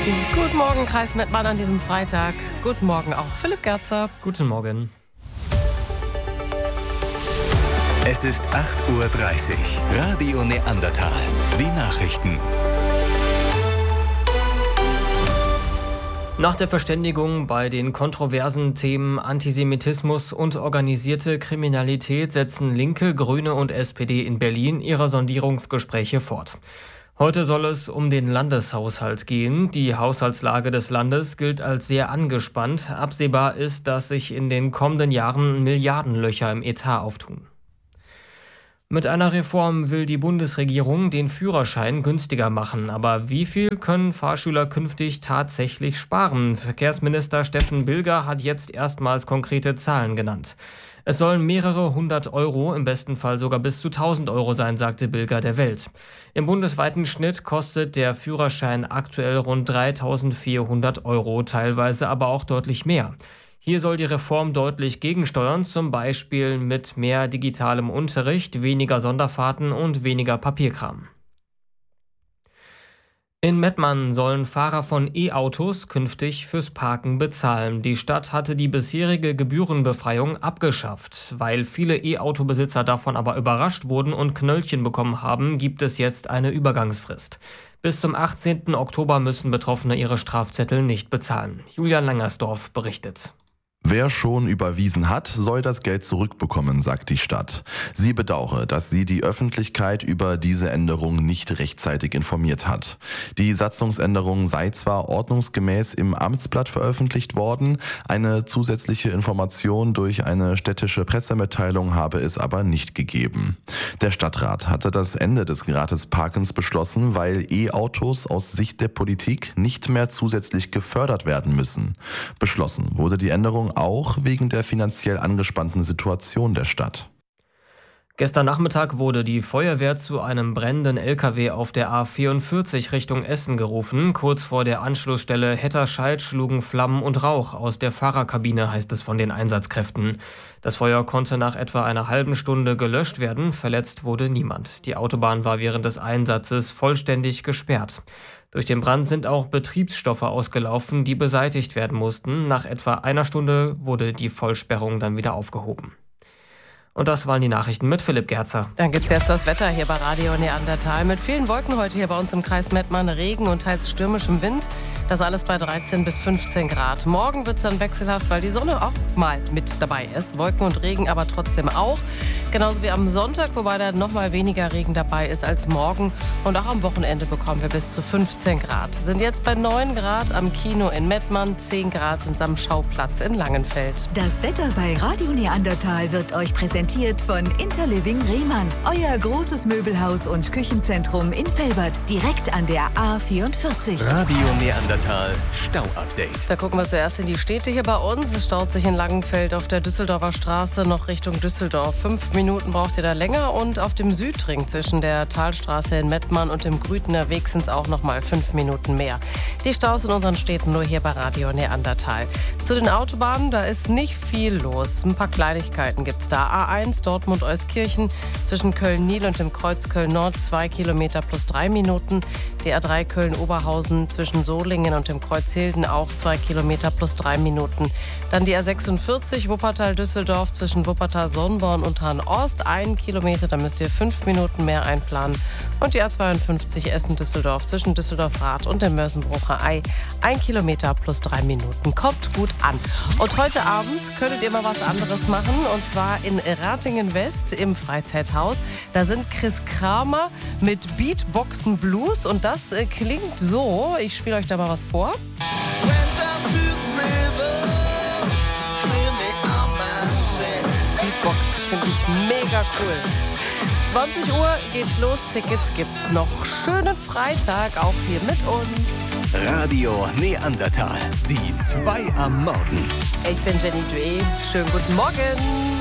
Guten Morgen, Kreis Mettmann an diesem Freitag. Guten Morgen auch Philipp Gerzer. Guten Morgen. Es ist 8:30 Uhr. Radio Neandertal. Die Nachrichten. Nach der Verständigung bei den kontroversen Themen Antisemitismus und organisierte Kriminalität setzen Linke, Grüne und SPD in Berlin ihre Sondierungsgespräche fort. Heute soll es um den Landeshaushalt gehen. Die Haushaltslage des Landes gilt als sehr angespannt. Absehbar ist, dass sich in den kommenden Jahren Milliardenlöcher im Etat auftun. Mit einer Reform will die Bundesregierung den Führerschein günstiger machen. Aber wie viel können Fahrschüler künftig tatsächlich sparen? Verkehrsminister Steffen Bilger hat jetzt erstmals konkrete Zahlen genannt. Es sollen mehrere 100 Euro, im besten Fall sogar bis zu 1000 Euro sein, sagte Bilger der Welt. Im bundesweiten Schnitt kostet der Führerschein aktuell rund 3.400 Euro, teilweise aber auch deutlich mehr. Hier soll die Reform deutlich gegensteuern, zum Beispiel mit mehr digitalem Unterricht, weniger Sonderfahrten und weniger Papierkram. In Mettmann sollen Fahrer von E-Autos künftig fürs Parken bezahlen. Die Stadt hatte die bisherige Gebührenbefreiung abgeschafft. Weil viele E-Auto-Besitzer davon aber überrascht wurden und Knöllchen bekommen haben, gibt es jetzt eine Übergangsfrist. Bis zum 18. Oktober müssen Betroffene ihre Strafzettel nicht bezahlen. Julian Langersdorf berichtet. Wer schon überwiesen hat, soll das Geld zurückbekommen, sagt die Stadt. Sie bedauere, dass sie die Öffentlichkeit über diese Änderung nicht rechtzeitig informiert hat. Die Satzungsänderung sei zwar ordnungsgemäß im Amtsblatt veröffentlicht worden, eine zusätzliche Information durch eine städtische Pressemitteilung habe es aber nicht gegeben. Der Stadtrat hatte das Ende des Gratisparkens beschlossen, weil E-Autos aus Sicht der Politik nicht mehr zusätzlich gefördert werden müssen. Beschlossen wurde die Änderung auch wegen der finanziell angespannten Situation der Stadt. Gestern Nachmittag wurde die Feuerwehr zu einem brennenden LKW auf der A44 Richtung Essen gerufen. Kurz vor der Anschlussstelle Hetterscheid schlugen Flammen und Rauch aus der Fahrerkabine, heißt es von den Einsatzkräften. Das Feuer konnte nach etwa einer halben Stunde gelöscht werden. Verletzt wurde niemand. Die Autobahn war während des Einsatzes vollständig gesperrt. Durch den Brand sind auch Betriebsstoffe ausgelaufen, die beseitigt werden mussten. Nach etwa einer Stunde wurde die Vollsperrung dann wieder aufgehoben. Und das waren die Nachrichten mit Philipp Gerzer. Dann gibt's jetzt das Wetter hier bei Radio Neandertal. Mit vielen Wolken heute hier bei uns im Kreis Mettmann, Regen und teils stürmischem Wind. Das alles bei 13 bis 15 Grad. Morgen wird's dann wechselhaft, weil die Sonne auch mal mit dabei ist. Wolken und Regen aber trotzdem auch. Genauso wie am Sonntag, wobei dann noch mal weniger Regen dabei ist als morgen. Und auch am Wochenende bekommen wir bis zu 15 Grad. Sind jetzt bei 9 Grad am Kino in Mettmann. 10 Grad sind am Schauplatz in Langenfeld. Das Wetter bei Radio Neandertal wird euch präsentiert von Interliving Rehmann. Euer großes Möbelhaus und Küchenzentrum in Velbert, direkt an der A44. Radio Neandertal Stau-Update. Da gucken wir zuerst in die Städte hier bei uns. Es staut sich in Langenfeld auf der Düsseldorfer Straße noch Richtung Düsseldorf. 5 Minuten braucht ihr da länger. Und auf dem Südring zwischen der Talstraße in Mettmann und dem Grütener Weg sind es auch noch mal 5 Minuten mehr. Die Staus in unseren Städten nur hier bei Radio Neandertal. Zu den Autobahnen, da ist nicht viel los. Ein paar Kleinigkeiten gibt's da. A1 Dortmund-Euskirchen zwischen Köln-Niel und dem Kreuz Köln-Nord 2 Kilometer plus 3 Minuten. Die A3 Köln-Oberhausen zwischen Solingen und dem Kreuz Hilden auch 2 Kilometer plus 3 Minuten. Dann die A46 Wuppertal-Düsseldorf zwischen Wuppertal-Sonnborn und Hahn-Ost 1 Kilometer, da müsst ihr 5 Minuten mehr einplanen. Und die A52 Essen-Düsseldorf zwischen Düsseldorf-Rath und dem Mörsenbrucher Ei 1 Kilometer plus 3 Minuten. Kommt gut an. Und heute Abend könntet ihr mal was anderes machen, und zwar in Ratingen West im Freizeithaus. Da sind Chris Kramer mit Beatboxen Blues und das klingt so. Ich spiele euch da mal was vor. Beatboxen finde ich mega cool. 20 Uhr geht's los, Tickets gibt's noch. Schönen Freitag auch hier mit uns. Radio Neandertal, die 2 am Morgen. Ich bin Jenny Dueh. Schönen guten Morgen.